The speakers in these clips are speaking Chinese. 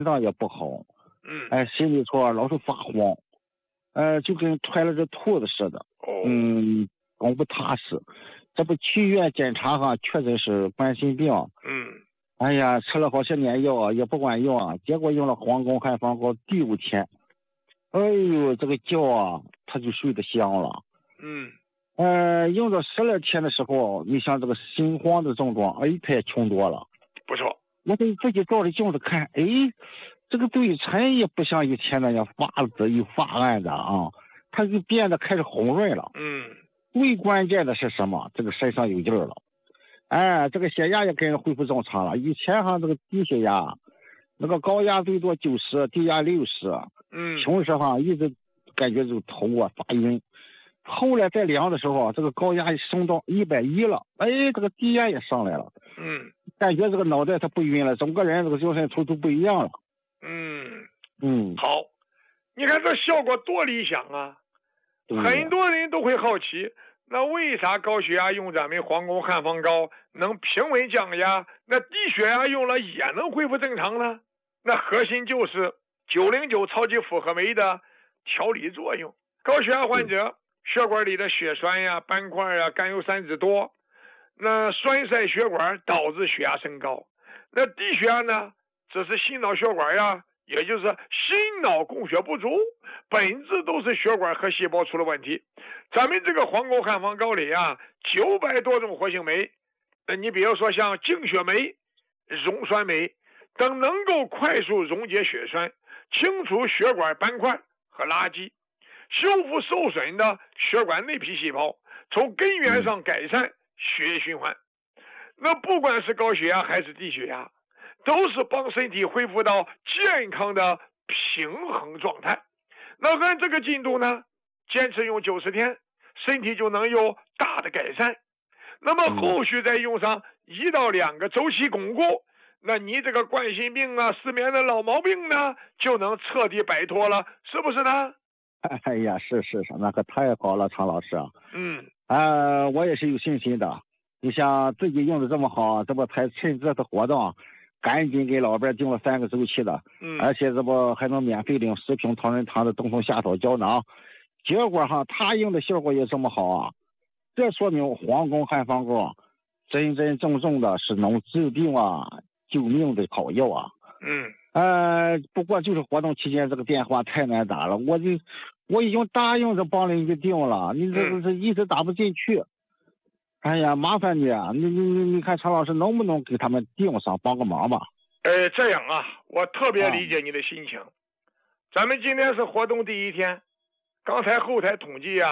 脏也不好，心里头老是发慌，就跟揣了只兔子似的，更不踏实。这不去医院检查哈，确诊是冠心病，哎呀，吃了好些年药也不管用啊，结果用了黄宫汉方膏第5天，哎呦，这个觉啊，他就睡得香了，用到12天的时候，你像这个心慌的症状，他也轻多了， 不错。 我给自己照着镜子看，这个对称也不像以前那样发紫又发暗的啊，它就变得开始红润了。最关键的是什么？这个身上有劲儿了，这个血压也跟着恢复正常了。以前这个低血压，那个高压最多90，低压60，平时一直感觉这个头发晕。后来再量的时候，这个高压升到110了，这个低压也上来了，感觉这个脑袋它不晕了，整个人这个精神头都不一样了。 好，你看这效果多理想啊！很多人都会好奇，那为啥高血压用咱们黄宫汉方膏能平稳降压，那低血压用了也能恢复正常呢？那核心就是909超级复合酶的调理作用。高血压患者血管里的血栓呀、斑块呀、甘油三酯多，那栓塞血管导致血压升高。那低血压呢，这是心脑血管呀，也就是心脑供血不足，本质都是血管和细胞出了问题。咱们这个黄宫汉方膏里啊，900多种活性酶，你比如说像净血酶、溶栓酶等，能够快速溶解血栓，清除血管斑块和垃圾，修复受损的血管内皮细胞，从根源上改善血液循环。那不管是高血压还是低血压，都是帮身体恢复到健康的平衡状态。那按这个进度呢，坚持用90天，身体就能有大的改善。那么后续再用上1到2个周期巩固，那你这个冠心病啊、失眠的老毛病呢，就能彻底摆脱了，是不是呢？ 哎呀，是，那可太好了，常老师。我也是有信心的。你像自己用的这么好，这不才趁这次活动，赶紧给老伴订了3个周期的，而且这不还能免费领10瓶同仁堂的冬虫夏草胶囊。结果他用的效果也这么好啊，这说明黄宫汉方膏真正的是能治病救命的好药啊。不过就是活动期间这个电话太难打了，我已经答应着帮邻居订了，你这一直打不进去。哎呀，麻烦你啊！你看常老师能不能给他们订上，帮个忙吧？ 这样啊，我特别理解你的心情。咱们今天是活动第1天，刚才后台统计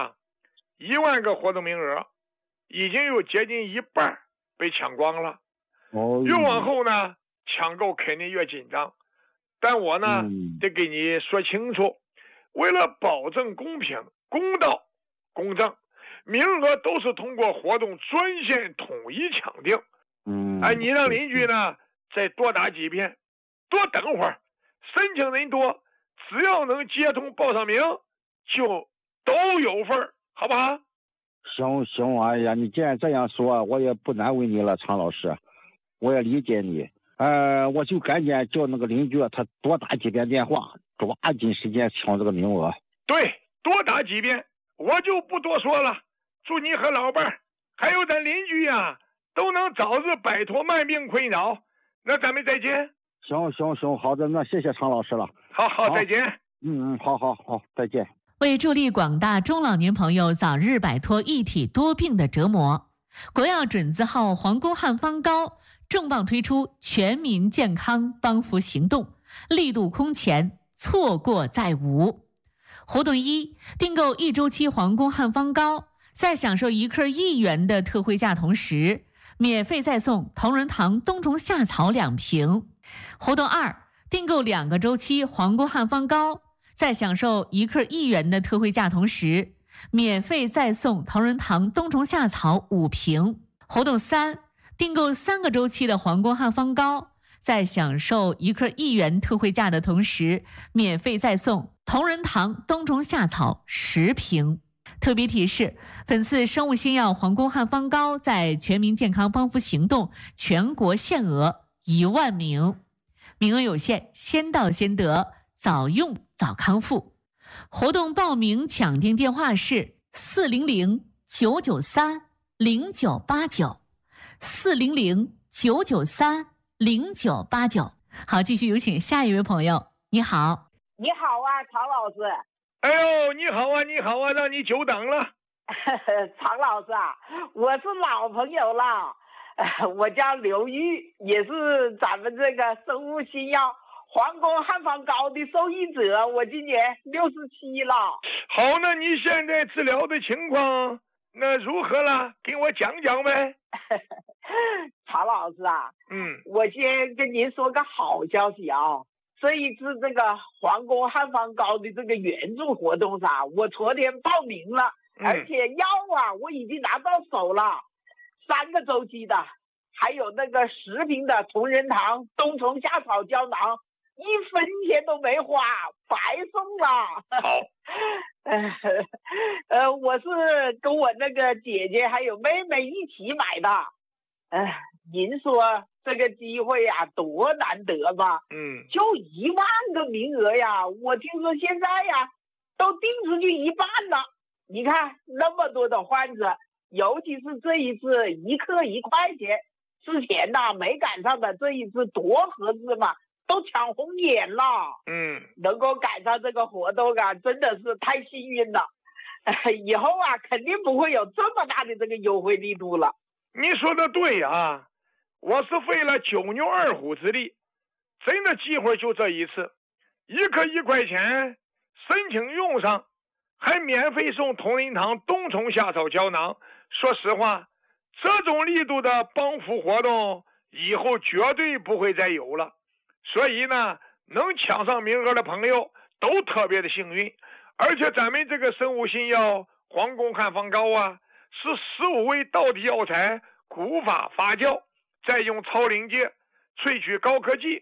1万个活动名额，已经有接近一半被抢光了。越往后呢，抢购肯定越紧张。但我呢，得给你说清楚，为了保证公平、公道、公正，名额都是通过活动专线统一抢定。你让邻居呢再多打几遍，多等会儿，申请人多，只要能接通报上名，就都有份儿，好不好？ 行，哎呀，你既然这样说，我也不难为你了，常老师，我也理解你。我就赶紧叫那个邻居他多打几遍电话，抓紧时间抢这个名额。 对，多打几遍，我就不多说了。祝你和老伴儿还有咱邻居都能早日摆脱慢病困扰。那咱们再见。 行，好的，那谢谢常老师了。 好，再见。 好，再见。 为助力广大中老年朋友早日摆脱一体多病的折磨，国药准字号黄宫汉方膏重磅推出全民健康帮扶行动，力度空前，错过再无。活动1，订购1周期黄宫汉方膏，在享受1克1元的特惠价同时，免费再送同仁堂冬虫夏草2瓶。活动2，订购2个周期黄宫汉方膏，在享受1克1元的特惠价同时，免费再送同仁堂冬虫夏草5瓶。活动3，订购3个周期的黄宫汉方膏，在享受1克1元特惠价的同时，免费再送同仁堂冬虫夏草10瓶。特别提示，本次生物新药黄宫汉方膏在全民健康帮扶行动全国限额1万名， 名额有限，先到先得，早用早康复。活动报名抢订电话是400-993-0989，400-993-0989。好，继续有请下一位朋友。你好。 你好啊，常老师。 哎呦，你好啊，你好啊，让你久等了。 常老师啊，我是老朋友了，我叫刘玉，也是咱们这个生物新药皇宫汉方膏的受益者，我今年67了。 好，那你现在治疗的情况那如何了？给我讲讲呗。 常老师啊，我先跟您说个好消息啊，这一次这个皇宫汉方膏的这个援助活动上，我昨天报名了，而且药啊我已经拿到手了，3个周期的，还有那个10瓶的同仁堂冬虫夏草胶囊，1分钱都没花，白送了。 好。 我是跟我那个姐姐还有妹妹一起买的。您说这个机会呀，多难得吧？就1万个名额呀，我听说现在呀都订出去1半了。你看那么多的患者，尤其是这一次1克1块钱，之前呐没赶上的，这一次多合适嘛，都抢红眼了。能够赶上这个活动啊，真的是太幸运了。以后啊肯定不会有这么大的这个优惠力度了。 你说的对啊，我是费了9牛2虎之力，真的机会就这一次，1克1块钱，申请用上，还免费送同仁堂冬虫夏草胶囊。说实话，这种力度的帮扶活动以后绝对不会再有了。所以呢，能抢上名额的朋友都特别的幸运。而且咱们这个生物新药皇宫汉方膏啊，是15味道地药材古法发酵，再用超临界萃取高科技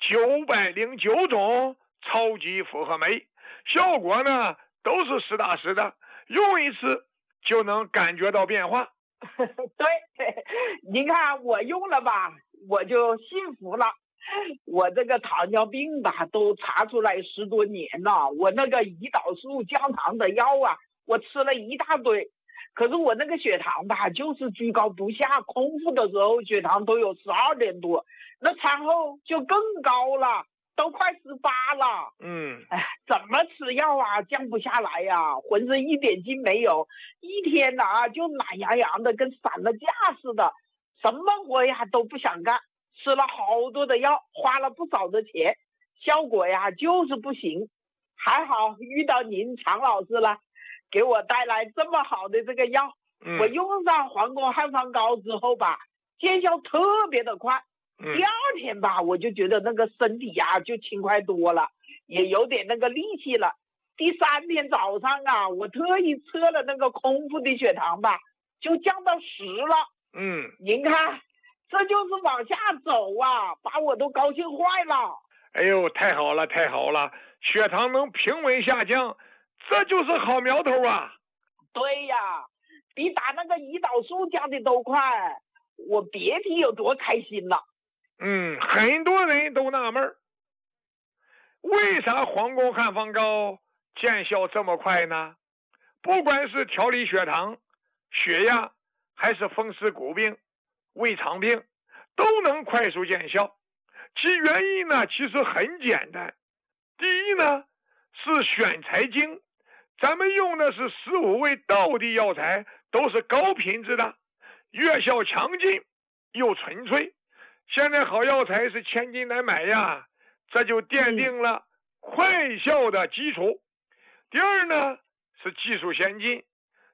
909种超级复合酶，效果呢都是实打实的，用一次就能感觉到变化。 对，您看我用了吧，我就幸福了。我这个糖尿病吧都查出来10多年了，我那个胰岛素降糖的药啊我吃了一大堆，可是我那个血糖吧就是居高不下，空腹的时候血糖都有12点多，那餐后就更高了，都快18了。怎么吃药啊降不下来呀，浑身一点劲没有，一天啊就懒洋洋的跟散了架似的，什么活呀都不想干，吃了好多的药，花了不少的钱，效果呀就是不行。还好遇到您常老师了，给我带来这么好的这个药。我用上皇宫汉方膏之后吧，见效特别的快。第2天吧，我就觉得那个身体呀就轻快多了，也有点那个力气了。第3天早上啊，我特意测了那个空腹的血糖吧，就降到10了。您看这就是往下走啊，把我都高兴坏了。 哎呦，太好了太好了，血糖能平稳下降，这就是好苗头啊。 对呀，比打那个胰岛素降的都快，我别提有多开心了。 很多人都纳闷，为啥皇宫汉方膏见效这么快呢？不管是调理血糖、血压，还是风湿骨病、胃肠病，都能快速见效。其原因呢其实很简单，第一呢是选材精，咱们用的是15味道地药材，都是高品质的，药效强劲又纯粹。现在好药材是千金难买呀，这就奠定了快效的基础。第二呢是技术先进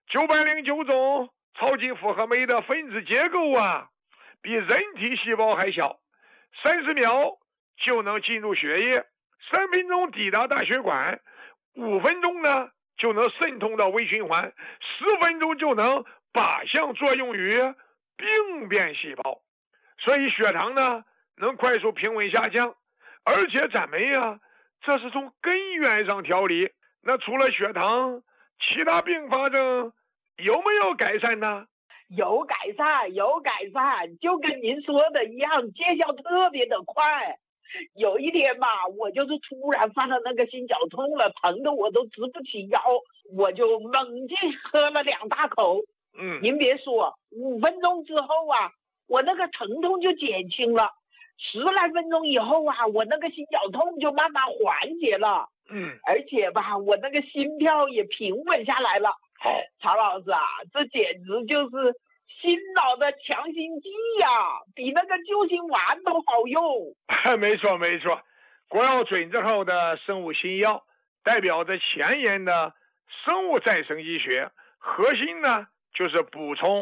，909种超级复合酶的分子结构啊，比人体细胞还小，30秒就能进入血液，3分钟抵达大血管，5分钟呢就能渗透到微循环，10分钟就能靶向作用于病变细胞。所以血糖呢能快速平稳下降，而且咱们呀这是从根源上调理。那除了血糖，其他并发症有没有改善呢？ 有改善，有改善，就跟您说的一样，见效特别的快。 有一天吧，我就是突然犯了那个心绞痛了，疼得我都直不起腰，我就猛劲喝了2大口。您别说，5分钟之后啊，我那个疼痛就减轻了。10来分钟以后啊，我那个心绞痛就慢慢缓解了。而且吧，我那个心跳也平稳下来了。曹老师啊，这简直就是心脑的强心剂呀，比那个救心丸都好用。 没错没错，国药准字号的生物新药，代表着前沿的生物再生医学，核心呢就是补充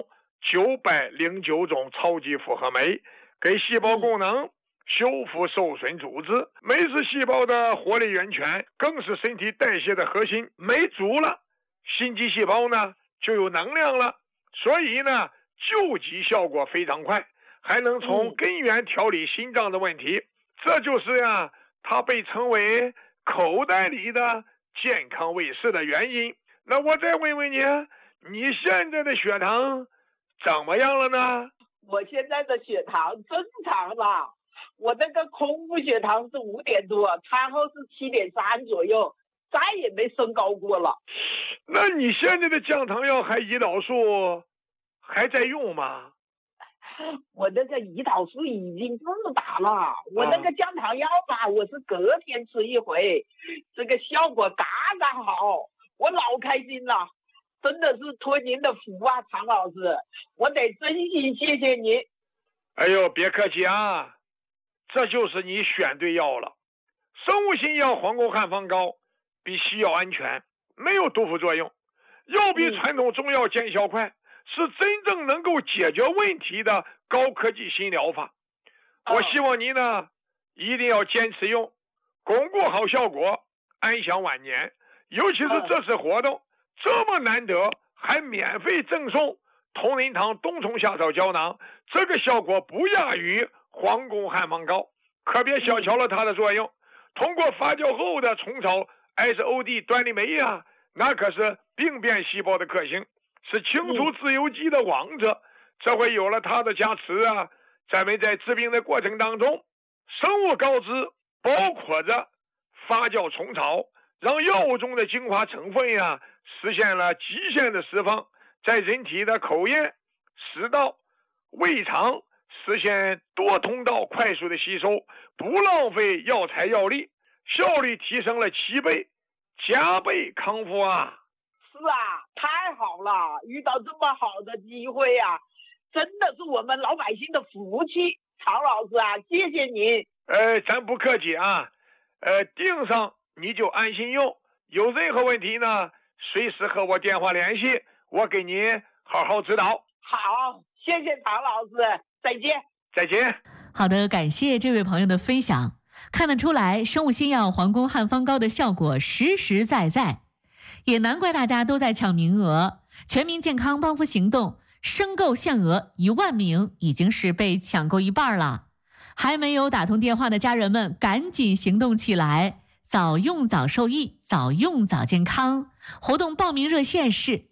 909种超级复合酶，给细胞功能修复受损组织。酶是细胞的活力源泉，更是身体代谢的核心。酶足了，心肌细胞呢就有能量了，所以呢救急效果非常快，还能从根源调理心脏的问题。这就是呀，它被称为口袋里的健康卫士的原因。那我再问问你，你现在的血糖怎么样了呢？ 我现在的血糖正常了，我那个空腹血糖是5点多，餐后是7.3左右，再也没升高过了。 那你现在的降糖药还胰岛素还在用吗？ 我那个胰岛素已经不打了，我那个降糖药吧，我是隔天吃一回，这个效果刚刚好，我老开心了，真的是托您的福啊，常老师，我得真心谢谢您。 哎呦，别客气啊，这就是你选对药了。生物新药黄沟汉方膏比西药安全，没有毒副作用，药比传统中药见效快，是真正能够解决问题的高科技新疗法。我希望您呢一定要坚持用，巩固好效果，安享晚年。尤其是这次活动这么难得，还免费赠送同仁堂冬虫夏草胶囊，这个效果不亚于皇宫汉方膏，可别小瞧了它的作用。通过发酵后的虫草 SOD 端粒酶啊，那可是病变细胞的克星，是清除自由基的王者。这回有了它的加持啊，咱们在治病的过程当中，生物膏质包括着发酵虫草，让药物中的精华成分呀实现了极限的释放，在人体的口咽、食道、胃肠实现多通道快速的吸收，不浪费药材药力，效率提升了7倍，加倍康复啊！ 是啊，太好了，遇到这么好的机会啊，真的是我们老百姓的福气。常老师啊，谢谢您。 咱不客气啊。订上你就安心用，有任何问题呢，随时和我电话联系，我给您好好指导。 好，谢谢常老师，再见。 再见。 好的，感谢这位朋友的分享。看得出来，生物新药皇宫汉方膏的效果实实在在，也难怪大家都在抢名额。全民健康帮扶行动申购限额1万名，已经是被抢购一半了。还没有打通电话的家人们，赶紧行动起来，早用早受益，早用早健康。活动报名热线是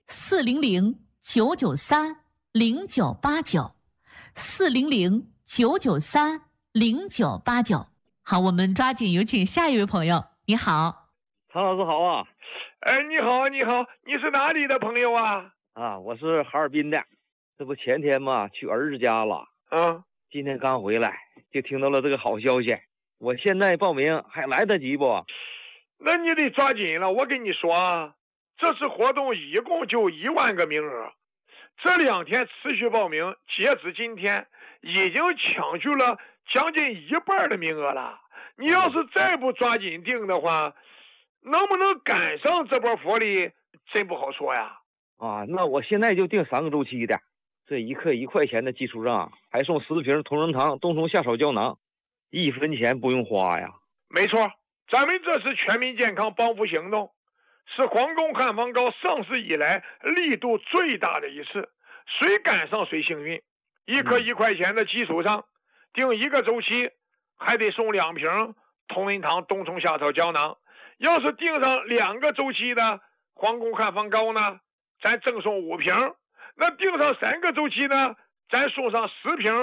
400-993-0989，400-993-0989。好，我们抓紧有请下一位朋友。你好， 常老师好啊。 你好，你好，你是哪里的朋友啊？ 我是哈尔滨的，这不前天嘛去儿子家了，今天刚回来就听到了这个好消息，我现在报名还来得及不？ 那你得抓紧了，我跟你说啊，这次活动一共就1万个名额，这2天持续报名，截止今天已经抢去了将近1半的名额了。你要是再不抓紧订的话，能不能赶上这波福利真不好说呀。 那我现在就订3个周期的，这1克1块钱的基础上还送10瓶同仁堂冬虫夏草胶囊，1分钱不用花呀。 没错，咱们这是全民健康帮扶行动，是皇宫汉方膏上市以来力度最大的一次，谁赶上谁幸运。1克1块钱的基础上订1个周期，还得送2瓶同仁堂冬虫夏草胶囊。要是订上2个周期的皇宫汉方膏呢，咱赠送5瓶。那订上3个周期呢，咱送上10瓶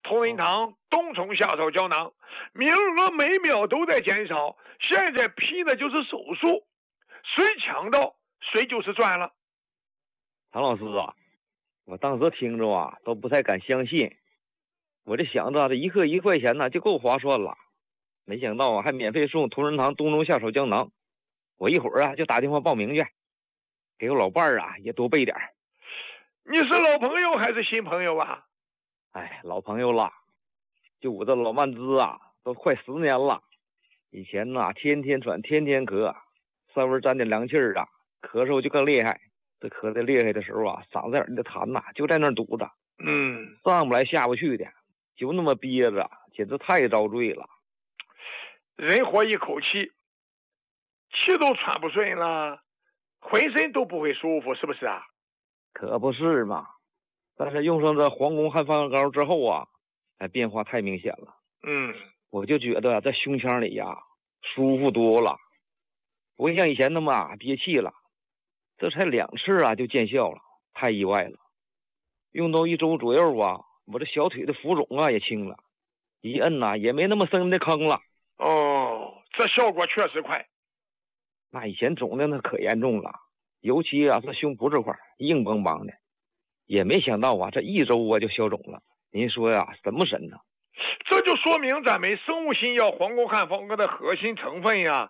同仁堂冬虫夏草胶囊，名额每秒都在减少，现在批的就是手术，谁抢到谁就是赚了。 唐老师啊，我当时听着啊都不太敢相信，我就想着这一克1块钱呢就够划算了，没想到啊还免费送同仁堂冬虫夏草胶囊，我一会儿啊就打电话报名去，给我老伴儿啊也多备点。 你是老朋友还是新朋友啊？ 哎，老朋友了，就我这老慢支啊都快10年了，以前呐天天喘天天咳，稍微沾点凉气儿啊咳嗽就更厉害，这咳得厉害的时候啊嗓子眼的痰呐就在那儿堵着，上不来下不去的，就那么憋着，简直太遭罪了。 人活一口气，气都喘不顺了，浑身都不会舒服，是不是啊？ 可不是嘛，但是用上这皇宫汉方膏之后啊，变化太明显了。我就觉得在胸腔里呀舒服多了，不会像以前那么憋气了。这才2次啊就见效了，太意外了。用到1周左右啊，我这小腿的浮肿啊也轻了，一摁呐也没那么深的坑了。 哦，这效果确实快。 那以前肿的那可严重了，尤其啊是胸脯这块硬邦邦的，也没想到啊这1周啊就消肿了。您说呀神不神呢？ 这就说明咱们生物新药皇宫汉方膏的核心成分呀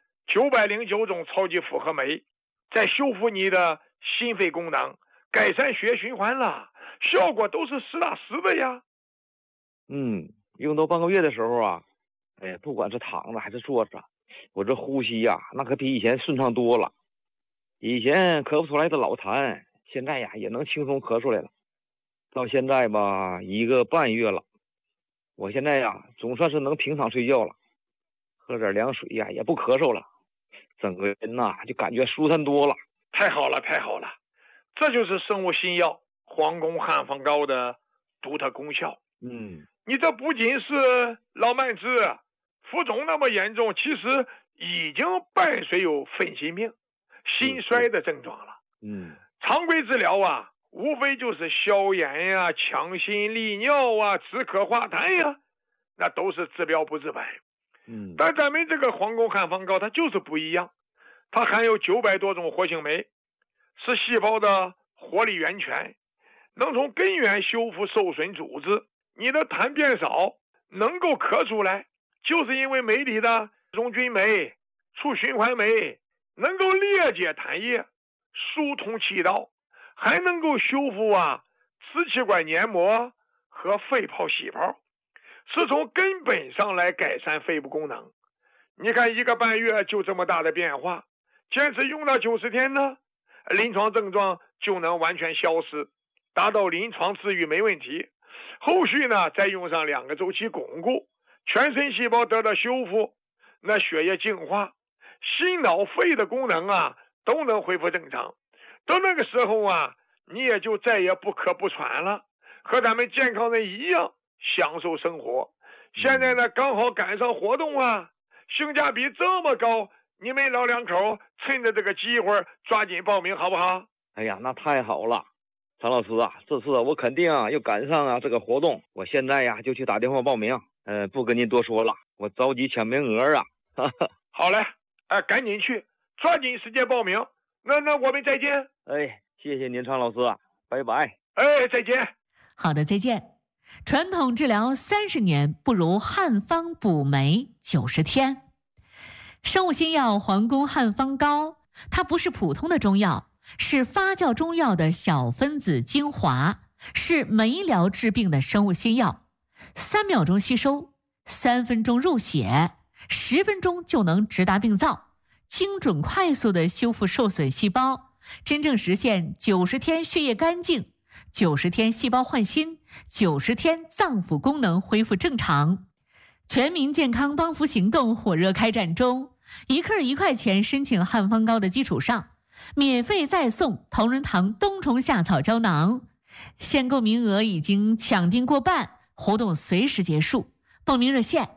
，909种超级复合酶，在修复你的心肺功能，改善血液循环了，效果都是实打实的呀。 用到半个月的时候啊，不管是躺着还是坐着，我这呼吸呀那可比以前顺畅多了。以前咳不出来的老痰，现在呀也能轻松咳出来了。到现在吧1个半月了，我现在呀总算是能平躺睡觉了，喝点凉水呀也不咳嗽了，整个人呐就感觉舒坦多了。 太好了太好了，这就是生物新药皇宫汉方膏的独特功效。你这不仅是老慢支浮肿那么严重，其实已经伴随有粉心病心衰的症状了。常规治疗啊无非就是消炎呀、强心利尿啊、止咳化痰呀，那都是治标不治本。但咱们这个皇宫汉方膏它就是不一样，它含有900多种活性酶，是细胞的活力源泉，能从根源修复受损组织。你的痰变少，能够咳出来，就是因为酶里的溶菌酶、促循环酶能够裂解痰液，疏通气道，还能够修复支气管黏膜和肺泡细胞，是从根本上来改善肺部功能。你看1个半月就这么大的变化，坚持用到90天呢，临床症状就能完全消失，达到临床治愈没问题。后续呢再用上2个周期巩固，全身细胞得到修复，那血液净化，心脑肺的功能都能恢复正常。到那个时候你也就再也不咳不喘了，和咱们健康人一样享受生活。现在呢刚好赶上活动性价比这么高，你们老两口趁着这个机会抓紧报名好不好？ 哎呀那太好了，常老师这次我肯定又赶上这个活动，我现在就去打电话报名。不跟您多说了，我着急抢名额好嘞，赶紧去，抓紧时间报名。那我们再见。 谢谢您常老师，拜拜。 再见。 好的，再见。传统治疗30年，不如汉方补酶90天。生物新药皇宫汉方膏，它不是普通的中药，是发酵中药的小分子精华，是酶疗治病的生物新药。3秒钟吸收，3分钟入血，10分钟就能直达病灶，精准快速地修复受损细胞，真正实现90天血液干净，90天细胞换新，90天脏腑功能恢复正常。全民健康帮扶行动火热开展中，1克1块钱申请汉方膏的基础上，免费再送同仁堂冬虫夏草胶囊，限购名额已经抢订过半，活动随时结束。报名热线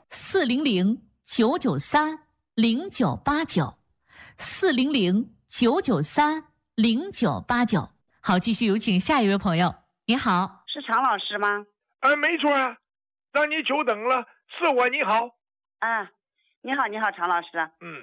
400-993-0989，400-993-0989。好，继续有请下一位朋友。你好， 是常老师吗？ 没错让你久等了。是我，你好。 啊，你好，常老师。 嗯。